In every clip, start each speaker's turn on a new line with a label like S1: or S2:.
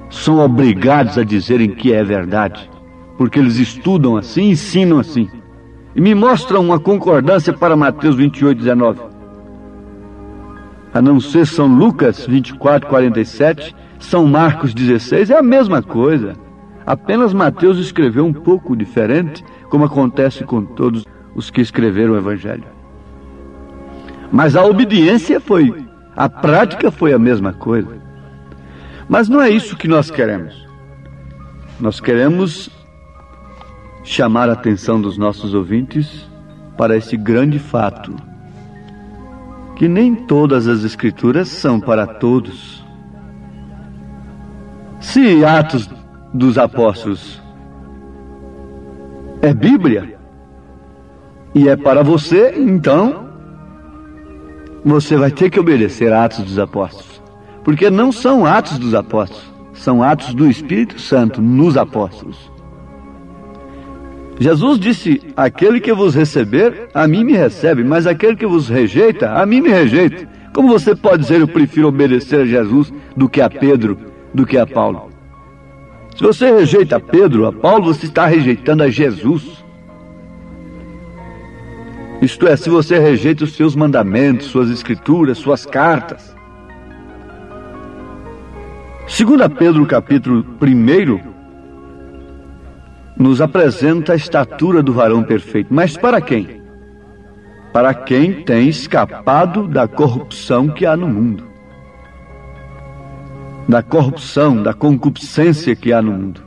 S1: são obrigados a dizerem que é verdade, porque eles estudam assim, ensinam assim. E me mostram uma concordância para Mateus 28:19. A não ser São Lucas 24:47, São Marcos 16, é a mesma coisa. Apenas Mateus escreveu um pouco diferente, como acontece com todos os que escreveram o Evangelho. Mas a obediência a prática foi a mesma coisa. Mas não é isso que nós queremos. Nós queremos chamar a atenção dos nossos ouvintes para esse grande fato, que nem todas as Escrituras são para todos. Se Atos dos Apóstolos é Bíblia e é para você, então você vai ter que obedecer a Atos dos Apóstolos, porque não são Atos dos Apóstolos, são Atos do Espírito Santo nos Apóstolos. Jesus disse: aquele que vos receber, a mim me recebe, mas aquele que vos rejeita, a mim me rejeita. Como você pode dizer: eu prefiro obedecer a Jesus do que a Pedro, do que a Paulo? Se você rejeita a Pedro, a Paulo, você está rejeitando a Jesus. Isto é, se você rejeita os seus mandamentos, suas escrituras, suas cartas. 2 Pedro capítulo 1 nos apresenta a estatura do varão perfeito. Mas para quem? Para quem tem escapado da corrupção que há no mundo. Da corrupção, da concupiscência que há no mundo.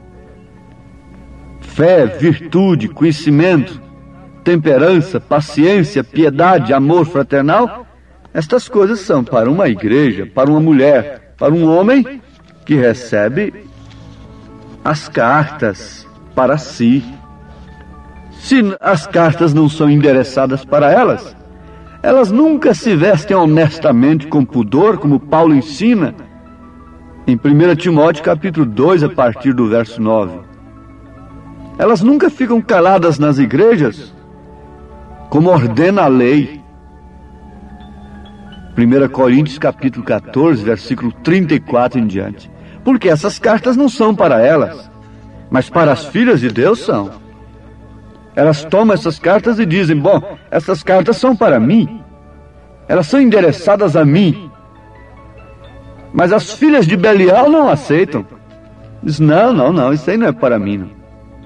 S1: Fé, virtude, conhecimento, temperança, paciência, piedade, amor fraternal, estas coisas são para uma igreja, para uma mulher, para um homem que recebe as cartas para si. Se as cartas não são endereçadas para elas, elas nunca se vestem honestamente com pudor, como Paulo ensina em 1 Timóteo capítulo 2, a partir do verso 9. Elas nunca ficam caladas nas igrejas, como ordena a lei. 1 Coríntios capítulo 14, versículo 34 em diante. Porque essas cartas não são para elas, mas para as filhas de Deus são. Elas tomam essas cartas e dizem: bom, essas cartas são para mim, elas são endereçadas a mim. Mas as filhas de Belial não aceitam. Diz: não, isso aí não é para mim, não.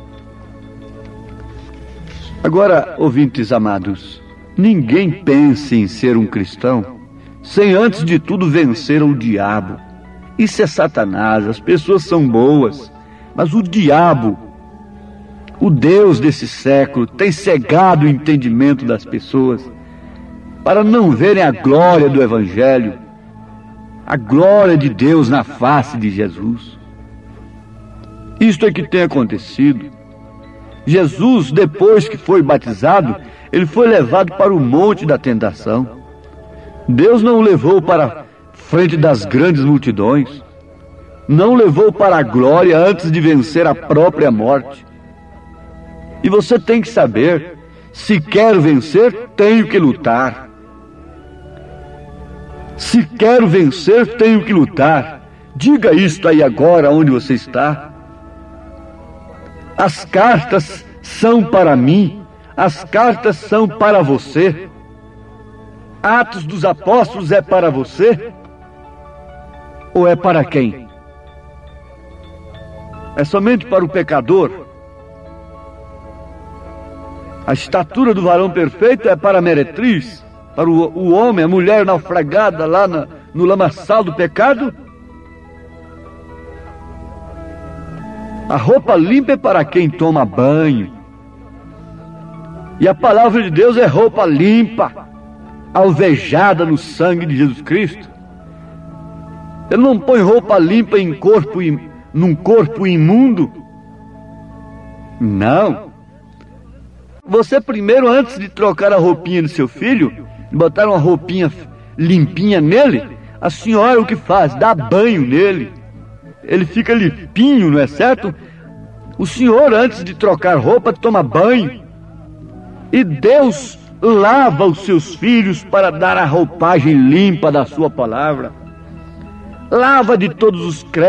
S1: Agora, ouvintes amados, ninguém pense em ser um cristão sem antes de tudo vencer o diabo. Isso é Satanás. As pessoas são boas, mas o diabo, o Deus desse século, tem cegado o entendimento das pessoas para não verem a glória do Evangelho, a glória de Deus na face de Jesus. Isto é que tem acontecido. Jesus, depois que foi batizado, ele foi levado para o monte da tentação. Deus não o levou para frente das grandes multidões, não o levou para a glória antes de vencer a própria morte. E você tem que saber: se quero vencer, tenho que lutar. Se quero vencer, tenho que lutar. Diga isto aí agora, onde você está. As cartas são para mim, as cartas são para você. Atos dos Apóstolos é para você? Ou é para quem? É somente para o pecador? A estatura do varão perfeito é para a meretriz, para o homem, a mulher naufragada lá no lamaçal do pecado? A roupa limpa é para quem toma banho. E a palavra de Deus é roupa limpa, alvejada no sangue de Jesus Cristo. Ele não põe roupa limpa num corpo imundo. Não. Você primeiro, antes de trocar a roupinha do seu filho, botar uma roupinha limpinha nele, a senhora o que faz? Dá banho nele. Ele fica limpinho, não é certo? O senhor, antes de trocar roupa, toma banho. E Deus lava os seus filhos para dar a roupagem limpa da sua palavra. Lava de todos os créditos